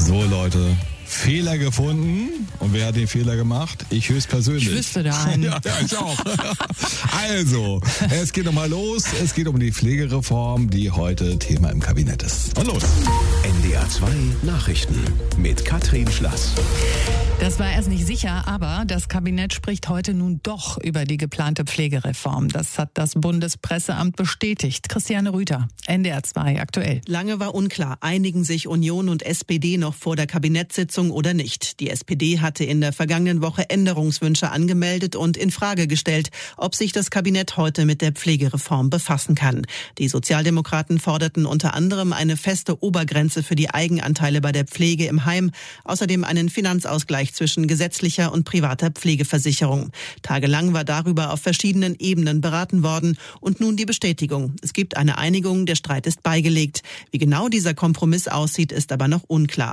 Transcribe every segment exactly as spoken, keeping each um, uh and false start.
So Leute, Fehler gefunden. Und wer hat den Fehler gemacht? Ich höchstpersönlich. Ich wüsste da einen. Ja, ja, ich auch. Also, es geht nochmal los. Es geht um die Pflegereform, die heute Thema im Kabinett ist. Und los. N D R zwei Nachrichten mit Katrin Schlass. Das war erst nicht sicher, aber das Kabinett spricht heute nun doch über die geplante Pflegereform. Das hat das Bundespresseamt bestätigt. Christiane Rüther, N D R zwei aktuell. Lange war unklar, einigen sich Union und S P D noch vor der Kabinettssitzung oder nicht. Die S P D hatte in der vergangenen Woche Änderungswünsche angemeldet und in Frage gestellt, ob sich das Kabinett heute mit der Pflegereform befassen kann. Die Sozialdemokraten forderten unter anderem eine feste Obergrenze für die Eigenanteile bei der Pflege im Heim, außerdem einen Finanzausgleich zwischen gesetzlicher und privater Pflegeversicherung. Tagelang war darüber auf verschiedenen Ebenen beraten worden und nun die Bestätigung. Es gibt eine Einigung, der Streit ist beigelegt. Wie genau dieser Kompromiss aussieht, ist aber noch unklar.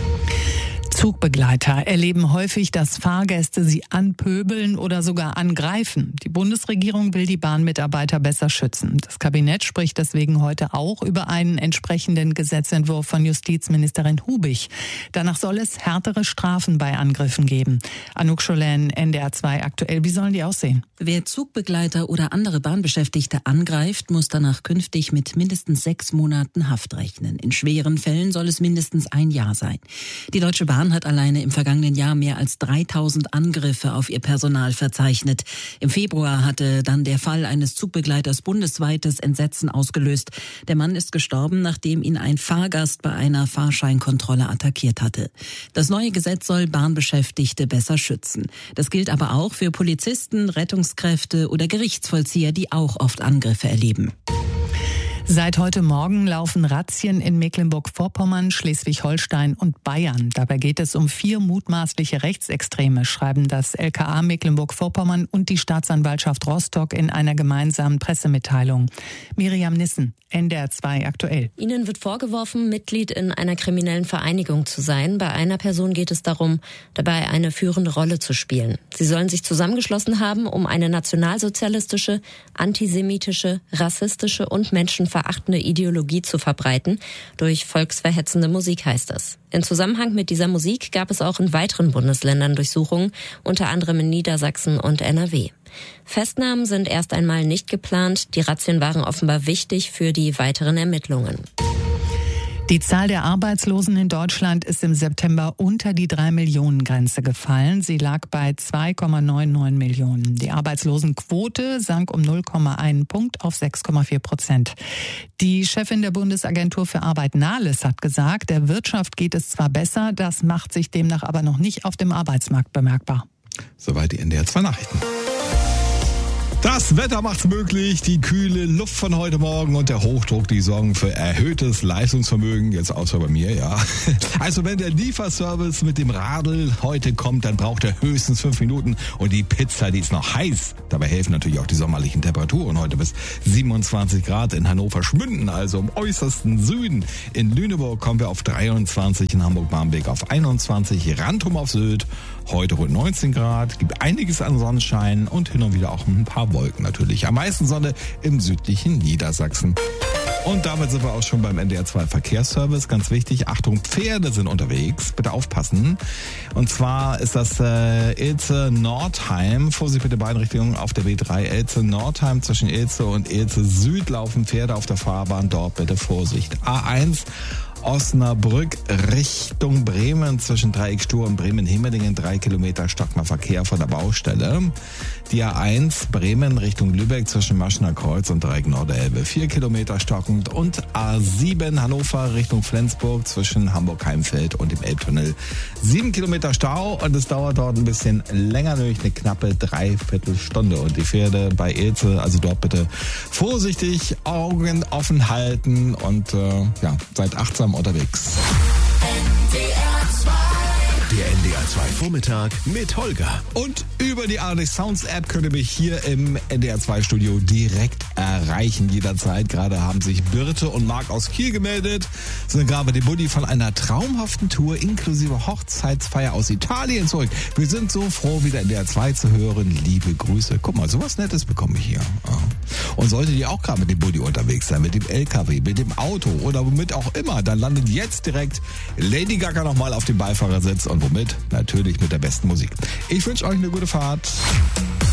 Zugbegleiter erleben häufig, dass Fahrgäste sie anpöbeln oder sogar angreifen. Die Bundesregierung will die Bahnmitarbeiter besser schützen. Das Kabinett spricht deswegen heute auch über einen entsprechenden Gesetzentwurf von Justizministerin Hubich. Danach soll es härtere Strafen bei Angriffen geben. Anouk Scholen, N D R zwei aktuell. Wie sollen die aussehen? Wer Zugbegleiter oder andere Bahnbeschäftigte angreift, muss danach künftig mit mindestens sechs Monaten Haft rechnen. In schweren Fällen soll es mindestens ein Jahr sein. Die Deutsche Bahn hat alleine im vergangenen Jahr mehr als dreitausend Angriffe auf ihr Personal verzeichnet. Im Februar hatte dann der Fall eines Zugbegleiters bundesweites Entsetzen ausgelöst. Der Mann ist gestorben, nachdem ihn ein Fahrgast bei einer Fahrscheinkontrolle attackiert hatte. Das neue Gesetz soll Bahnbeschäftigte besser schützen. Das gilt aber auch für Polizisten, Rettungskräfte oder Gerichtsvollzieher, die auch oft Angriffe erleben. Seit heute Morgen laufen Razzien in Mecklenburg-Vorpommern, Schleswig-Holstein und Bayern. Dabei geht es um vier mutmaßliche Rechtsextreme, schreiben das L K A Mecklenburg-Vorpommern und die Staatsanwaltschaft Rostock in einer gemeinsamen Pressemitteilung. Miriam Nissen, N D R zwei aktuell. Ihnen wird vorgeworfen, Mitglied in einer kriminellen Vereinigung zu sein. Bei einer Person geht es darum, dabei eine führende Rolle zu spielen. Sie sollen sich zusammengeschlossen haben, um eine nationalsozialistische, antisemitische, rassistische und menschenverachtende Ideologie zu verbreiten. Durch volksverhetzende Musik heißt es. In Zusammenhang mit dieser Musik gab es auch in weiteren Bundesländern Durchsuchungen, unter anderem in Niedersachsen und N R W. Festnahmen sind erst einmal nicht geplant. Die Razzien waren offenbar wichtig für die weiteren Ermittlungen. Die Zahl der Arbeitslosen in Deutschland ist im September unter die drei Millionen Grenze gefallen. Sie lag bei zwei Komma neunundneunzig Millionen. Die Arbeitslosenquote sank um null Komma eins Punkt auf sechs Komma vier Prozent. Die Chefin der Bundesagentur für Arbeit Nahles hat gesagt, der Wirtschaft geht es zwar besser, das macht sich demnach aber noch nicht auf dem Arbeitsmarkt bemerkbar. Soweit die N D R zwei Nachrichten. Das Wetter macht's möglich, die kühle Luft von heute Morgen und der Hochdruck, die sorgen für erhöhtes Leistungsvermögen, jetzt außer bei mir, ja. Also wenn der Lieferservice mit dem Radl heute kommt, dann braucht er höchstens fünf Minuten und die Pizza, die ist noch heiß. Dabei helfen natürlich auch die sommerlichen Temperaturen heute bis siebenundzwanzig Grad in Hannover-Schmünden, also im äußersten Süden. In Lüneburg kommen wir auf dreiundzwanzig, in Hamburg-Barmbek auf einundzwanzig, Rantum auf Sylt heute rund neunzehn Grad, gibt einiges an Sonnenschein und hin und wieder auch ein paar Wolken natürlich. Am meisten Sonne im südlichen Niedersachsen. Und damit sind wir auch schon beim N D R zwei Verkehrsservice. Ganz wichtig, Achtung, Pferde sind unterwegs. Bitte aufpassen. Und zwar ist das äh, Ilze-Nordheim. Vorsicht bitte beiden Richtungen auf der B drei. Ilze-Nordheim zwischen Ilze und Ilze-Süd laufen Pferde auf der Fahrbahn. Dort bitte Vorsicht. A eins. Osnabrück Richtung Bremen zwischen Dreieckstur und Bremen-Himmelingen, drei Kilometer stockender Verkehr von der Baustelle. Die A eins Bremen Richtung Lübeck zwischen Maschener Kreuz und Dreieck Nordelbe, vier Kilometer stockend. Und A sieben Hannover Richtung Flensburg zwischen Hamburg-Heimfeld und dem Elbtunnel, sieben Kilometer Stau und es dauert dort ein bisschen länger, nämlich eine knappe Dreiviertelstunde. Und die Pferde bei Ilze, also dort bitte vorsichtig, Augen offen halten und äh, ja, seid achtsam unterwegs. N D R zwei Der N D R zwei Vormittag mit Holger. Und über die A R D Sounds App könnt ihr mich hier im N D R zwei Studio direkt erreichen jederzeit. Gerade haben sich Birte und Marc aus Kiel gemeldet, sind gerade bei dem Buddy von einer traumhaften Tour inklusive Hochzeitsfeier aus Italien zurück. Wir sind so froh, wieder N D R zwei zu hören. Liebe Grüße. Guck mal, sowas Nettes bekomme ich hier. Und solltet ihr auch gerade mit dem Buddy unterwegs sein, mit dem L K W, mit dem Auto oder womit auch immer, dann landet jetzt direkt Lady Gaga nochmal auf dem Beifahrersitz und womit? Natürlich mit der besten Musik. Ich wünsche euch eine gute Fahrt.